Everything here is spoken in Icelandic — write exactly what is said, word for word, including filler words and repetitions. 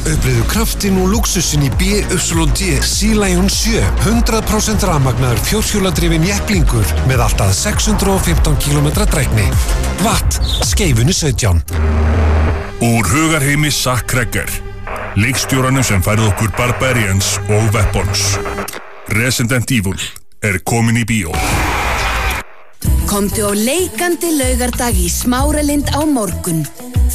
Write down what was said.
Upplifðu kraftinn og lúxusinn í B Y D Sea Lion sjö, hundrað prósent rafmagnaður fjórhjóladrifinn jepplingur með allt að sex hundruð og fimmtán kílómetra drægni. Watt, Skeifunni sautján. Úr hugarheimi Zack Cregger, leikstjóranum sem færði okkur Barbarians og Weapons. Resident Evil er komin í bíó. Komdu á leikandi laugardag í Smáralind á morgun.